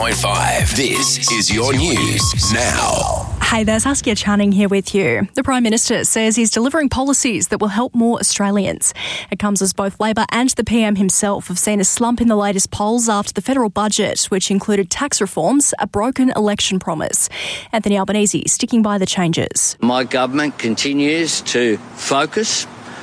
96.5. This is your news now. Hey there, Saskia Channing here with you. The Prime Minister says he's delivering policies that will help more Australians. It comes as both Labor and the PM himself have seen a slump in the latest polls after the federal budget, which included tax reforms, a broken election promise. Anthony Albanese sticking by the changes. My government continues to focus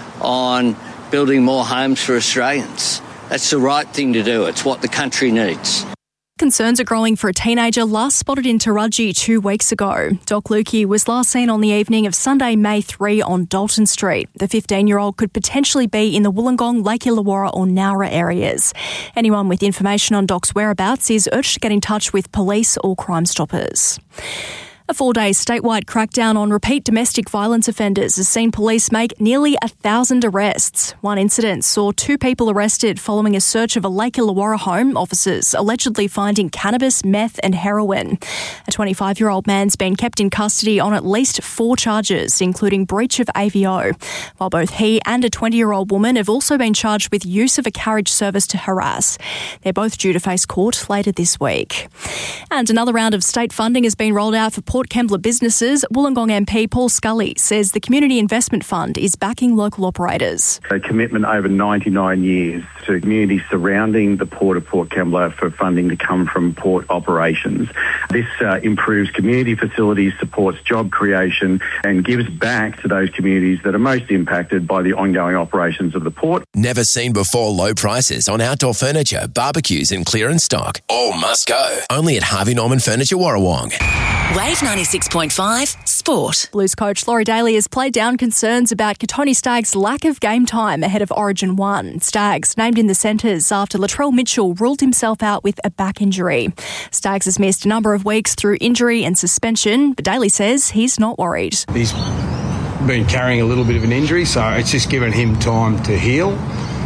on building more homes for Australians. That's the right thing to do. It's what the country needs. Concerns are growing for a teenager last spotted in Taraji 2 weeks ago. Doc Lukey was last seen on the evening of Sunday, May 3 on Dalton Street. The 15-year-old could potentially be in the Wollongong, Lake Illawarra or Nowra areas. Anyone with information on Doc's whereabouts is urged to get in touch with police or Crime Stoppers. A 4-day statewide crackdown on repeat domestic violence offenders has seen police make nearly 1,000 arrests. One incident saw 2 people arrested following a search of a Lake Illawarra home, officers allegedly finding cannabis, meth and heroin. A 25-year-old man's been kept in custody on at least 4 charges, including breach of AVO, while both he and a 20-year-old woman have also been charged with use of a carriage service to harass. They're both due to face court later this week. And another round of state funding has been rolled out for Port Kembla businesses. Wollongong MP Paul Scully says the Community Investment Fund is backing local operators. A commitment over 99 years to communities surrounding the Port of Port Kembla for funding to come from port operations. This improves community facilities, supports job creation and gives back to those communities that are most impacted by the ongoing operations of the port. Never seen before low prices on outdoor furniture, barbecues and clearance stock. All must go. Only at Harvey Norman Furniture Warrawong. Wave 96.5 Sport. Blues coach Laurie Daly has played down concerns about Katoni Staggs' lack of game time ahead of Origin 1. Staggs named in the centres after Latrell Mitchell ruled himself out with a back injury. Staggs has missed a number of weeks through injury and suspension, but Daly says he's not worried. He's been carrying a little bit of an injury, so it's just given him time to heal,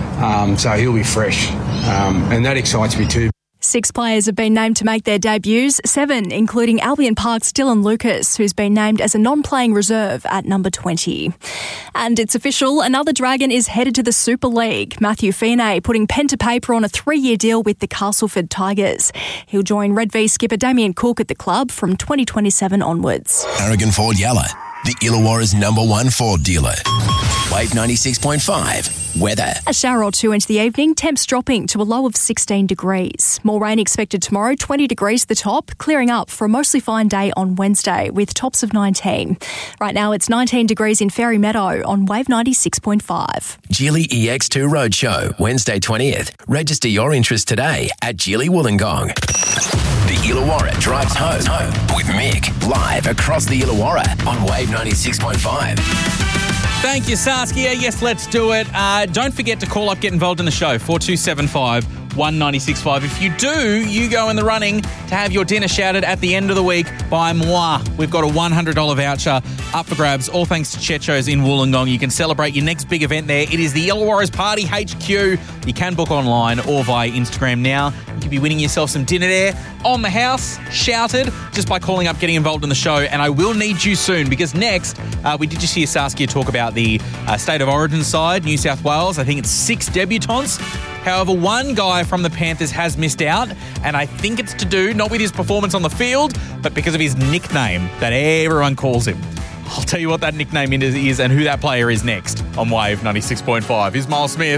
so he'll be fresh, and that excites me too. 6 players have been named to make their debuts, 7 including Albion Park's Dylan Lucas, who's been named as a non-playing reserve at number 20. And it's official, another Dragon is headed to the Super League. Matthew Feeney putting pen to paper on a 3-year deal with the Castleford Tigers. He'll join Red V skipper Damien Cook at the club from 2027 onwards. Aragon Ford Yalla, the Illawarra's #1 Ford dealer. Wave 96.5. Weather. A shower or 2 into the evening, temps dropping to a low of 16 degrees. More rain expected tomorrow, 20 degrees the top, clearing up for a mostly fine day on Wednesday with tops of 19. Right now it's 19 degrees in Fairy Meadow on Wave 96.5. Geely EX2 Roadshow, Wednesday 20th. Register your interest today at Geely Wollongong. The Illawarra drives home with Mick, live across the Illawarra on Wave 96.5. Thank you, Saskia. Yes, let's do it. Don't forget to call up, get involved in the show, 4275 196.5. If you do, you go in the running to have your dinner shouted at the end of the week by moi. We've got a $100 voucher up for grabs, all thanks to Checho's in Wollongong. You can celebrate your next big event there. It is the Illawarra's Party HQ. You can book online or via Instagram now. You could be winning yourself some dinner there on the house, shouted, just by calling up, getting involved in the show. And I will need you soon, because next, we did just hear Saskia talk about the State of Origin side, New South Wales. I think it's 6 debutants. However, one guy from the Panthers has missed out, and I think it's to do not with his performance on the field, but because of his nickname that everyone calls him. I'll tell you what that nickname is and who that player is next on Wave 96.5. Here's Miles Smith.